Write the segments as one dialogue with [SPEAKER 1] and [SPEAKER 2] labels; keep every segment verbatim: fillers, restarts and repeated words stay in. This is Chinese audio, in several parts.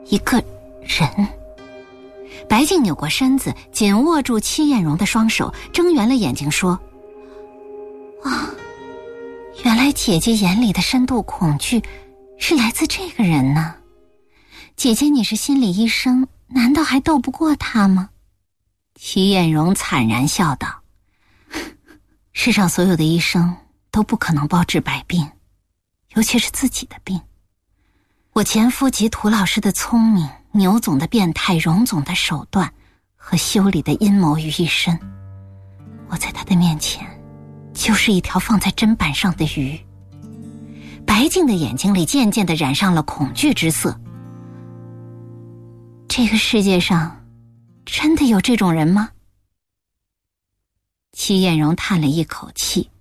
[SPEAKER 1] 一个人。白静扭过身子，紧握住戚艳荣的双手，睁圆了眼睛说：啊，原来姐姐眼里的深度恐惧是来自这个人呢。姐姐你是心理医生，难道还斗不过他吗？戚艳荣惨然笑道：世上所有的医生都不可能包治百病，尤其是自己的病。我前夫集涂老师的聪明，牛总的变态，荣总的手段和修理的阴谋于一身，我在他的面前就是一条放在砧板上的鱼。白静的眼睛里渐渐地染上了恐惧之色。这个世界上真的有这种人吗？戚艳荣叹了一口气，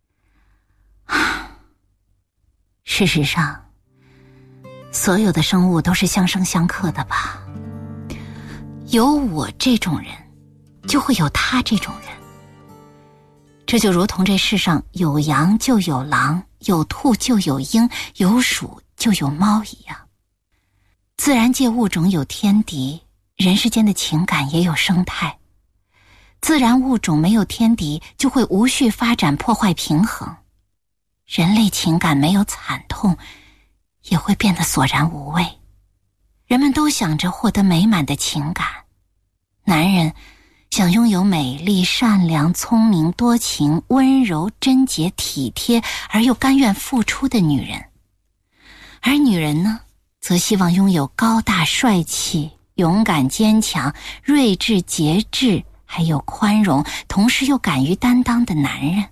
[SPEAKER 1] 事实上所有的生物都是相生相克的吧，有我这种人就会有他这种人，这就如同这世上有羊就有狼，有兔就有鹰，有鼠就有猫一样。自然界物种有天敌，人世间的情感也有生态。自然物种没有天敌，就会无序发展，破坏平衡。人类情感没有惨痛，也会变得索然无味。人们都想着获得美满的情感，男人想拥有美丽、善良、聪明、多情、温柔、贞洁、体贴而又甘愿付出的女人，而女人呢，则希望拥有高大帅气、勇敢坚强、睿智节制，还有宽容，同时又敢于担当的男人。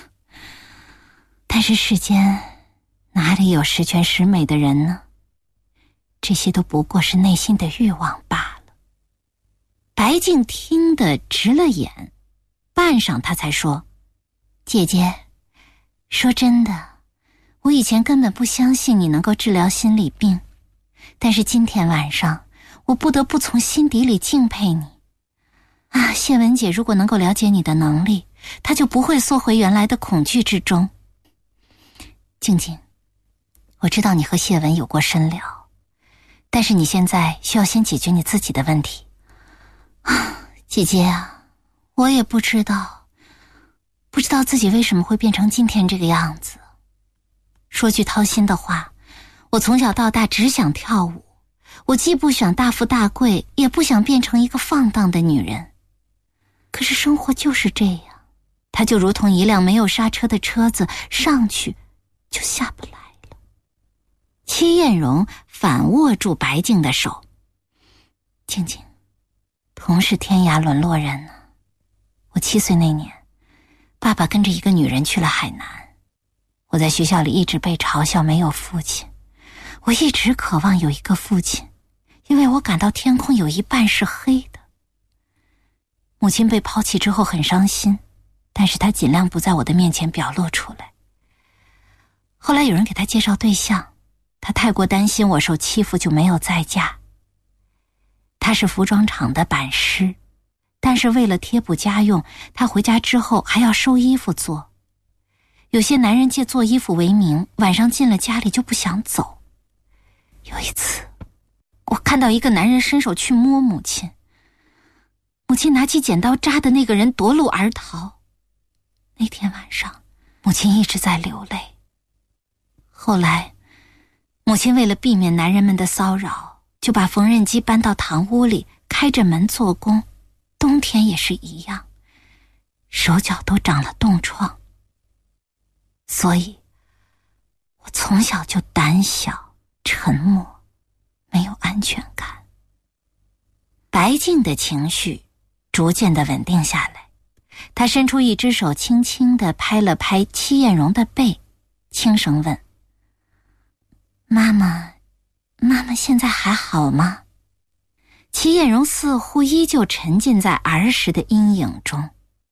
[SPEAKER 1] 但是世间哪里有十全十美的人呢？这些都不过是内心的欲望罢了。白静听得直了眼，半晌她才说：姐姐，说真的，我以前根本不相信你能够治疗心理病，但是今天晚上我不得不从心底里敬佩你啊！谢文姐如果能够了解你的能力，她就不会缩回原来的恐惧之中。静静，我知道你和谢文有过深聊，但是你现在需要先解决你自己的问题啊！姐姐啊，我也不知道不知道自己为什么会变成今天这个样子。说句掏心的话，我从小到大只想跳舞，我既不想大富大贵，也不想变成一个放荡的女人。可是生活就是这样，它就如同一辆没有刹车的车子，上去就下不来了。戚艳荣反握住白静的手：静静，同是天涯沦落人呢。我七岁那年，爸爸跟着一个女人去了海南，我在学校里一直被嘲笑没有父亲。我一直渴望有一个父亲，因为我感到天空有一半是黑的。母亲被抛弃之后很伤心，但是她尽量不在我的面前表露出来。后来有人给她介绍对象，她太过担心我受欺负，就没有再嫁。她是服装厂的版师，但是为了贴补家用，她回家之后还要收衣服做。有些男人借做衣服为名，晚上进了家里就不想走。有一次，我看到一个男人伸手去摸母亲，母亲拿起剪刀扎的那个人夺路而逃。那天晚上，母亲一直在流泪。后来，母亲为了避免男人们的骚扰，就把缝纫机搬到堂屋里，开着门做工，冬天也是一样，手脚都长了冻疮。所以，我从小就胆小、沉默，没有安全感。白静的情绪逐渐地稳定下来，她伸出一只手，轻轻地拍了拍戚艳荣的背，轻声问：妈妈，妈妈现在还好吗？戚艳荣似乎依旧沉浸在儿时的阴影中。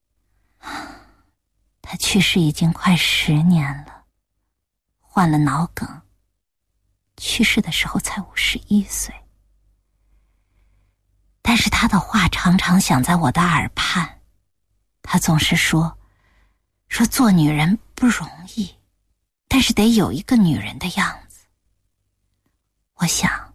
[SPEAKER 1] 他去世已经快十年了，患了脑梗，去世的时候才五十一岁。但是他的话常常响在我的耳畔，他总是说，说做女人不容易，但是得有一个女人的样子。我想，